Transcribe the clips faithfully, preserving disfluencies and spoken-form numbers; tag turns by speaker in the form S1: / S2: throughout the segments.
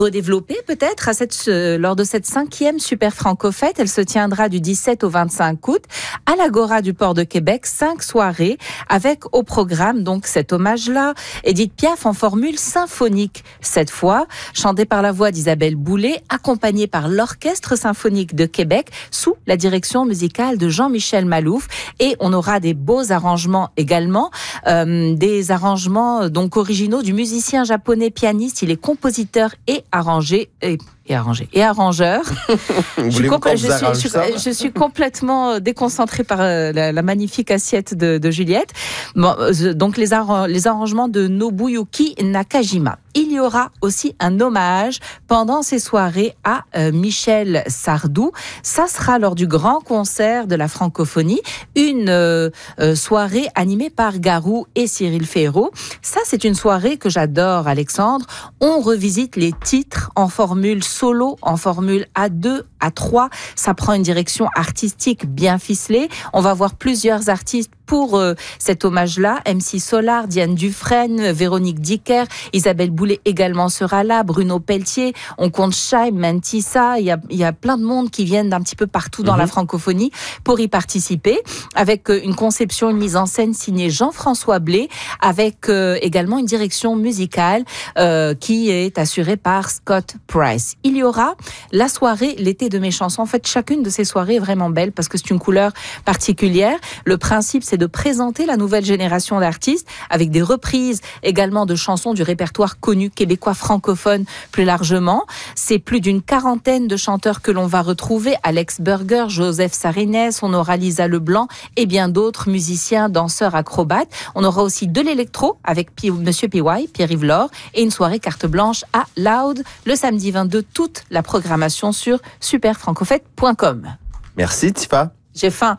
S1: redévelopper peut-être à cette, euh, lors de cette cinquième Super Franco-Fête. Elle se tiendra du dix-sept au vingt-cinq août à l'Agora du Port de Québec. Cinq soirées avec au programme donc cet hommage-là. Édith Piaf en formule symphonique cette fois, chantée par la voix d'Isabelle Boulay, accompagnée par l'Orchestre symphonique de Québec sous la direction musicale de Jean-Michel Malouf. Et on aura des beaux arrangements également, euh, des arrangements donc originaux du musicien japonais pianiste. Il est compositeur et arrangé et, et arrangé et arrangeur. je, suis compl- je, suis, je, suis, je suis complètement déconcentrée par euh, la, la magnifique assiette de, de Juliette. Bon, euh, donc les, arra- les arrangements de Nobuyuki Nakajima. Il y aura aussi un hommage pendant ces soirées à euh, Michel Sardou. Ça sera lors du grand concert de la francophonie, une euh, euh, soirée animée par Garou et Cyril Ferraud. Ça, c'est une soirée que j'adore, Alexandre. On revisite les titres en formule solo, en formule à deux, à trois. Ça prend une direction artistique bien ficelée. On va voir plusieurs artistes pour euh, cet hommage-là. M C Solar, Diane Dufresne, Véronique Dicker, Isabelle Boulay également sera là, Bruno Pelletier, on compte Chaim, Mentissa, il y a, il y a plein de monde qui viennent d'un petit peu partout dans mmh. la francophonie pour y participer, avec une conception, une mise en scène signée Jean-François Blé, avec euh, également une direction musicale euh, qui est assurée par Scott Price. Il y aura la soirée L'été de mes chansons. En fait, chacune de ces soirées est vraiment belle parce que c'est une couleur particulière. Le principe, c'est de présenter la nouvelle génération d'artistes avec des reprises également de chansons du répertoire connu québécois francophone plus largement. C'est plus d'une quarantaine de chanteurs que l'on va retrouver. Alex Burger, Joseph Sarinès, on aura Lisa Leblanc et bien d'autres musiciens, danseurs, acrobates. On aura aussi de l'électro avec P- Monsieur P Y, Pierre-Yves Laure, et une soirée carte blanche à Loud le samedi vingt-deux. Toute la programmation sur super franco-fête point com.
S2: Merci Tifa.
S1: J'ai faim.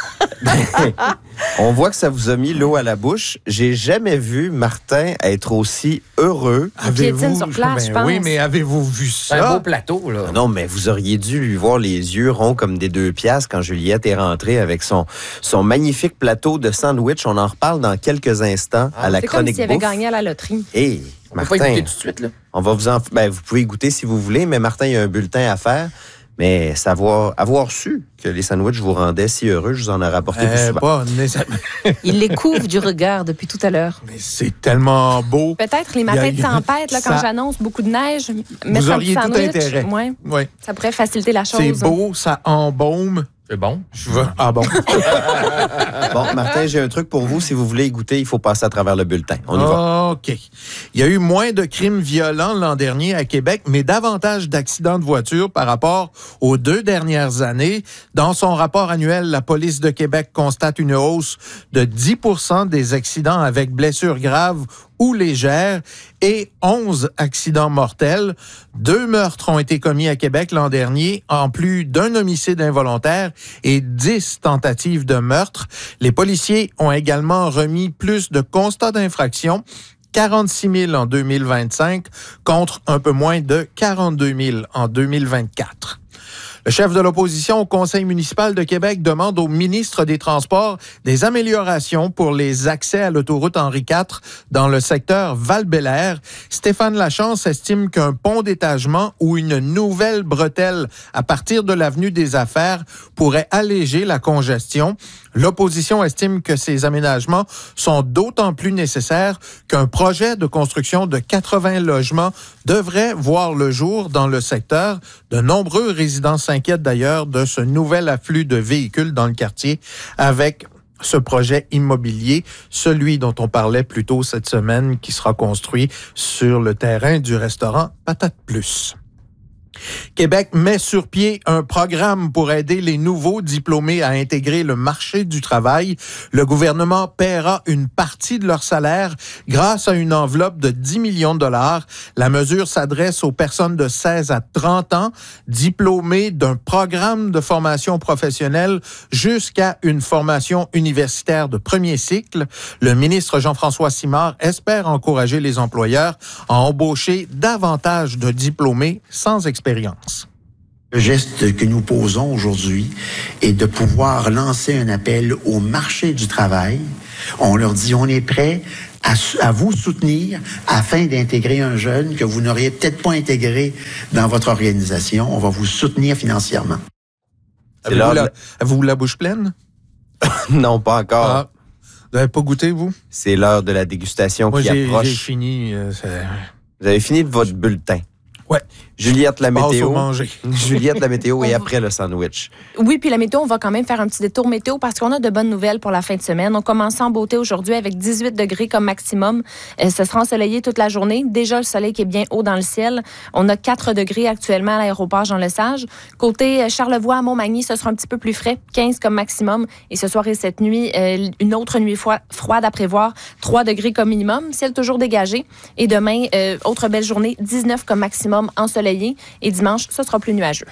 S2: On voit que ça vous a mis l'eau à la bouche. J'ai jamais vu Martin être aussi heureux.
S3: Avez-vous sur place, ben, je pense.
S4: Oui, mais avez-vous vu ça?
S3: C'est un beau plateau, là.
S2: Non, mais vous auriez dû lui voir les yeux ronds comme des deux piastres quand Juliette est rentrée avec son, son magnifique plateau de sandwich. On en reparle dans quelques instants ah, à la
S3: c'est
S2: chronique
S3: bouffe. C'est comme s'il
S2: bouffe.
S3: avait gagné à la loterie.
S2: Hey,
S3: on
S2: Martin,
S3: peut pas écouter tout de suite, là.
S2: On va vous en... Ben, vous pouvez goûter si vous voulez, mais Martin, il y a un bulletin à faire. Mais savoir, avoir su que les sandwichs vous rendaient si heureux, je vous en ai rapporté euh, plus souvent.
S4: Pas nécessairement.
S1: Il les couvre du regard depuis tout à l'heure.
S4: Mais c'est tellement beau.
S3: Peut-être les matins de tempête, là, quand ça... j'annonce beaucoup de neige, mettre
S4: vous auriez
S3: un petit sandwich,
S4: tout intérêt.
S3: Ouais,
S4: ouais.
S3: Ça pourrait faciliter la chose.
S4: C'est beau, ça embaume.
S3: C'est bon.
S4: Je veux... Ah bon.
S2: Bon, Martin, j'ai un truc pour vous. Si vous voulez y goûter, il faut passer à travers le bulletin. On y va.
S4: OK. Il y a eu moins de crimes violents l'an dernier à Québec, mais davantage d'accidents de voiture par rapport aux deux dernières années. Dans son rapport annuel, la Police de Québec constate une hausse de dix pour cent des accidents avec blessures graves ou légères et onze accidents mortels. Deux meurtres ont été commis à Québec l'an dernier, en plus d'un homicide involontaire et dix tentatives de meurtre. Les policiers ont également remis plus de constats d'infraction, quarante-six mille en deux mille vingt-cinq contre un peu moins de quarante-deux mille en deux mille vingt-quatre. Le chef de l'opposition au Conseil municipal de Québec demande au ministre des Transports des améliorations pour les accès à l'autoroute Henri quatre dans le secteur Val-Bélair. Stéphane Lachance estime qu'un pont d'étagement ou une nouvelle bretelle à partir de l'avenue des Affaires pourrait alléger la congestion. L'opposition estime que ces aménagements sont d'autant plus nécessaires qu'un projet de construction de quatre-vingts logements devrait voir le jour dans le secteur. De nombreux résidents s'inquiètent d'ailleurs de ce nouvel afflux de véhicules dans le quartier avec ce projet immobilier, celui dont on parlait plus tôt cette semaine, qui sera construit sur le terrain du restaurant Patate Plus. Québec met sur pied un programme pour aider les nouveaux diplômés à intégrer le marché du travail. Le gouvernement paiera une partie de leur salaire grâce à une enveloppe de dix millions de dollars. La mesure s'adresse aux personnes de seize à trente ans, diplômées d'un programme de formation professionnelle jusqu'à une formation universitaire de premier cycle. Le ministre Jean-François Simard espère encourager les employeurs à embaucher davantage de diplômés sans expérience.
S5: Le geste que nous posons aujourd'hui est de pouvoir lancer un appel au marché du travail. On leur dit, on est prêt à, à vous soutenir afin d'intégrer un jeune que vous n'auriez peut-être pas intégré dans votre organisation. On va vous soutenir financièrement.
S4: Avez-vous la, avez-vous la bouche pleine?
S2: Non, pas encore.
S4: Ah. Vous n'avez pas goûté, vous?
S2: C'est l'heure de la dégustation
S4: Moi,
S2: qui
S4: j'ai,
S2: approche.
S4: j'ai fini. Euh,
S2: Vous avez fini de votre bulletin.
S4: Ouais.
S2: Juliette, la
S4: Passe
S2: météo.
S4: au manger.
S2: Juliette, la météo et après le sandwich.
S3: Oui, puis la météo, on va quand même faire un petit détour météo parce qu'on a de bonnes nouvelles pour la fin de semaine. On commence en beauté aujourd'hui avec dix-huit degrés comme maximum. Euh, ce sera ensoleillé toute la journée. Déjà, le soleil qui est bien haut dans le ciel. On a quatre degrés actuellement à l'aéroport Jean-Lesage. Côté Charlevoix à Montmagny, ce sera un petit peu plus frais, quinze comme maximum. Et ce soir et cette nuit, euh, une autre nuit froide à prévoir, trois degrés comme minimum. Ciel toujours dégagé. Et demain, euh, autre belle journée, dix-neuf comme maximum ensoleillé. Et dimanche, ce sera plus nuageux.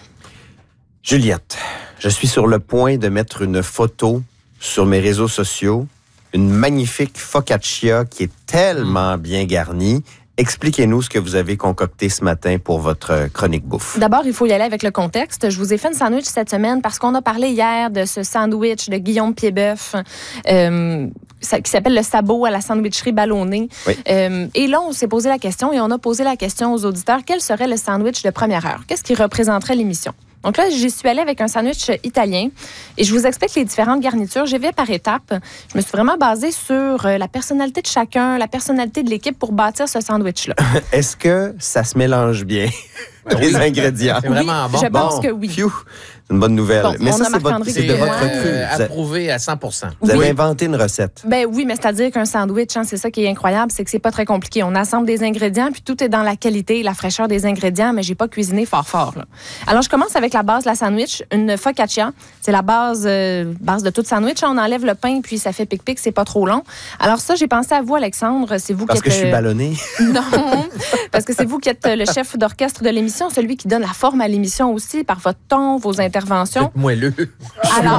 S2: Juliette, je suis sur le point de mettre une photo sur mes réseaux sociaux, une magnifique focaccia qui est tellement bien garnie. Expliquez-nous ce que vous avez concocté ce matin pour votre chronique bouffe.
S3: D'abord, il faut y aller avec le contexte. Je vous ai fait une sandwich cette semaine parce qu'on a parlé hier de ce sandwich de Guillaume Piedboeuf euh, qui s'appelle le sabot à la sandwicherie ballonnée.
S2: Oui.
S3: Euh, et là, on s'est posé la question et on a posé la question aux auditeurs, quel serait le sandwich de première heure? Qu'est-ce qui représenterait l'émission? Donc là, j'y suis allée avec un sandwich italien et je vous explique les différentes garnitures. J'y vais par étapes. Je me suis vraiment basée sur la personnalité de chacun, la personnalité de l'équipe pour bâtir ce sandwich-là.
S2: Est-ce que ça se mélange bien, les ingrédients?
S6: C'est vraiment
S3: oui,
S6: bon.
S3: Je pense
S2: Bon,
S3: que oui.
S2: Phew, c'est une bonne nouvelle.
S3: Bon,
S2: Mais
S3: on
S2: ça,
S3: a
S2: c'est, votre,
S3: Marc-André
S2: c'est
S3: qui
S2: de
S3: est
S2: votre
S3: loin.
S2: cru.
S6: Euh,
S2: Vous, a-
S6: approuvé à cent pour cent.
S2: vous avez
S3: Oui.
S2: inventé une recette.
S3: Ben oui, mais c'est-à-dire qu'un sandwich, hein, c'est ça qui est incroyable, c'est que c'est pas très compliqué. On assemble des ingrédients, puis tout est dans la qualité, la fraîcheur des ingrédients, mais j'ai pas cuisiné fort fort. Là. Alors, je commence avec la base de la sandwich, une focaccia. C'est la base, euh, base de tout sandwich. On enlève le pain, puis ça fait pic-pic, c'est pas trop long. Alors ça, j'ai pensé à vous, Alexandre. C'est vous
S2: Parce
S3: qui
S2: que
S3: êtes...
S2: je suis ballonné.
S3: Non, parce que c'est vous qui êtes le chef d'orchestre de l'émission, celui qui donne la forme à l'émission aussi, par votre ton, vos interventions.
S6: C'est moelleux.
S3: Alors...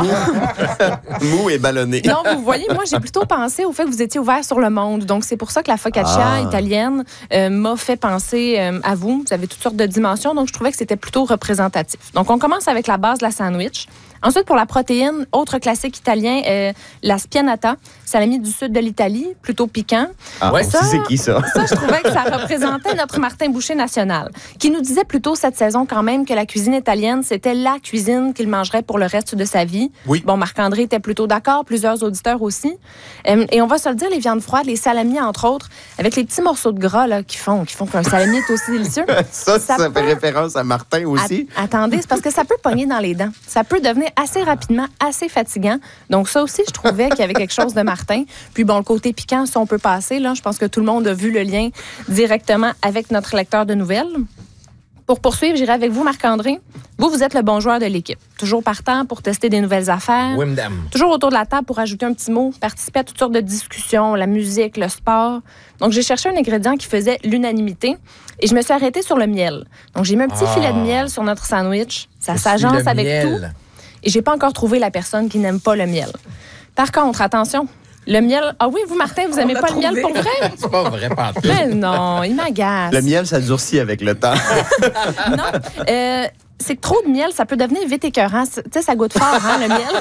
S2: Mou et ballonné.
S3: Non, vous voyez, moi, j'ai plutôt pensé au fait que vous étiez ouvert sur le monde. Donc, c'est pour ça que la focaccia
S2: Ah.
S3: italienne euh, m'a fait penser euh, à vous. Vous avez toutes sortes de dimensions, donc je trouvais que c'était plutôt représentatif. Donc, on commence avec la base de la sandwich. Ensuite, pour la protéine, autre classique italien, euh, la spianata, salami du sud de l'Italie, plutôt piquant.
S2: Ah,
S6: Ouais,
S2: on
S3: ça-
S2: sait c'est qui ça?
S3: Ça, je trouvais que ça représentait notre Martin Boucher national, qui nous disait plutôt cette saison quand même que la cuisine italienne, c'était la cuisine qu'il mangerait pour le reste de sa vie.
S4: Oui.
S3: Bon, Marc-André était plutôt d'accord, plusieurs auditeurs aussi. Euh, et on va se le dire, les viandes froides, les salamis, entre autres, avec les petits morceaux de gras là, qui font, qui font qu'un salami est aussi délicieux.
S2: Ça, ça,
S3: Ça
S2: fait
S3: peut-
S2: référence à Martin aussi.
S3: At- attendez, c'est parce que ça peut pogner dans les dents. Ça peut devenir assez rapidement, assez fatigant. Donc ça aussi, je trouvais qu'il y avait quelque chose de Martin. Puis bon, le côté piquant, ça, on peut passer. Là. Je pense que tout le monde a vu le lien directement avec notre lecteur de nouvelles. Pour poursuivre, j'irai avec vous, Marc-André. Vous, vous êtes le bon joueur de l'équipe. Toujours partant pour tester des nouvelles affaires.
S6: Oui, madame.
S3: Toujours autour de la table pour ajouter un petit mot, participer à toutes sortes de discussions, la musique, le sport. Donc, j'ai cherché un ingrédient qui faisait l'unanimité et je me suis arrêtée sur le miel. Donc, j'ai mis un petit
S6: Ah.
S3: filet de miel sur notre sandwich. Ça
S6: Je
S3: s'agence
S6: suis le
S3: avec
S6: miel.
S3: tout. Et j'ai pas encore trouvé la personne qui n'aime pas le miel. Par contre, attention, le miel... Ah oui, vous, Martin, vous aimez pas le miel pour vrai?
S6: C'est pas vrai, pantoute.
S3: Mais non, il m'agace.
S2: Le miel, ça durcit avec le temps.
S3: Non, euh, c'est que trop de miel, ça peut devenir vite écœurant. Tu sais, ça goûte fort, hein, le miel?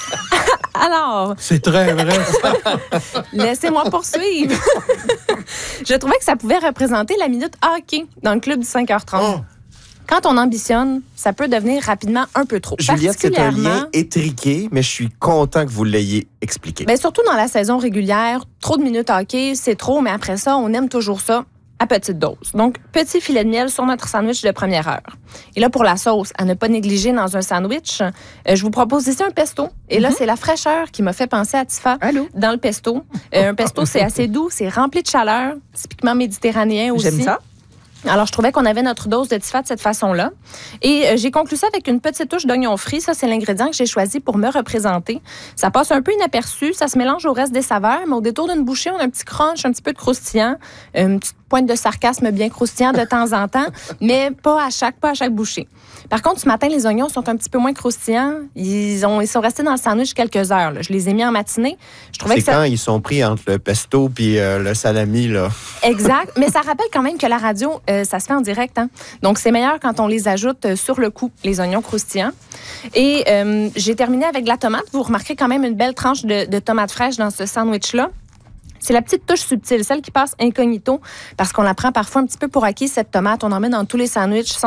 S3: Alors,
S4: C'est très vrai.
S3: laissez-moi poursuivre. Je trouvais que ça pouvait représenter la minute hockey dans le club du cinq heures trente.
S6: Oh.
S3: Quand on ambitionne, ça peut devenir rapidement un peu trop.
S2: Juliette, c'est un
S3: Particulièrement-
S2: lien étriqué, mais je suis content que vous l'ayez expliqué.
S3: Ben, surtout dans la saison régulière, trop de minutes hockey, c'est trop, mais après ça, on aime toujours ça à petite dose. Donc, petit filet de miel sur notre sandwich de première heure. Et là, pour la sauce, à ne pas négliger dans un sandwich, euh, je vous propose ici un pesto. Et là, c'est la fraîcheur qui m'a fait penser à Tifa
S1: Allô?
S3: dans le pesto. Euh, un pesto, c'est assez doux, c'est rempli de chaleur, typiquement méditerranéen aussi.
S1: J'aime ça.
S3: Alors, je trouvais qu'on avait notre dose de Tifa de cette façon-là. Et euh, j'ai conclu ça avec une petite touche d'oignon frit. Ça, c'est l'ingrédient que j'ai choisi pour me représenter. Ça passe un peu inaperçu. Ça se mélange au reste des saveurs, mais au détour d'une bouchée, on a un petit crunch, un petit peu de croustillant, une petite pointe de sarcasme bien croustillant de temps en temps, mais pas à chaque, pas à chaque bouchée. Par contre, ce matin, les oignons sont un petit peu moins croustillants. Ils, ont, ils sont restés dans le sandwich quelques heures. Là. Je les ai mis en matinée. Je trouvais
S2: C'est
S3: que ça...
S2: quand ils sont pris entre le pesto puis euh, le salami, là.
S3: Exact. Mais ça rappelle quand même que la radio, euh, ça se fait en direct. Hein? Donc, c'est meilleur quand on les ajoute euh, sur le coup, les oignons croustillants. Et euh, j'ai terminé avec de la tomate. Vous remarquez quand même une belle tranche de, de tomate fraîche dans ce sandwich-là. C'est la petite touche subtile, celle qui passe incognito, parce qu'on la prend parfois un petit peu pour acquis, cette tomate. On en met dans tous les sandwichs sans